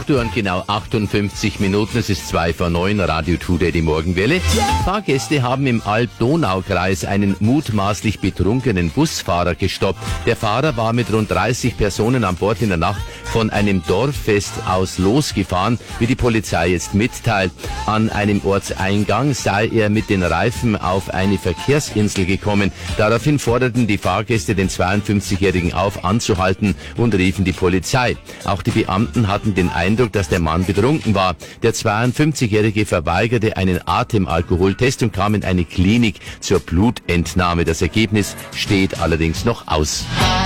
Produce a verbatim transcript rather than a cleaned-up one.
acht Uhr und genau achtundfünfzig Minuten. Es ist zwei vor neun, Radio Today, die Morgenwelle. Fahrgäste haben im Alb-Donau-Kreis einen mutmaßlich betrunkenen Busfahrer gestoppt. Der Fahrer war mit rund dreißig Personen an Bord in der Nacht von einem Dorffest aus losgefahren, wie die Polizei jetzt mitteilt. An einem Ortseingang sei er mit den Reifen auf eine Verkehrsinsel gekommen. Daraufhin forderten die Fahrgäste den zweiundfünfzigjährigen auf, anzuhalten und riefen die Polizei. Auch die Beamten hatten den Eindruck, dass der Mann betrunken war. Der zweiundfünfzigjährige verweigerte einen Atemalkoholtest und kam in eine Klinik zur Blutentnahme. Das Ergebnis steht allerdings noch aus.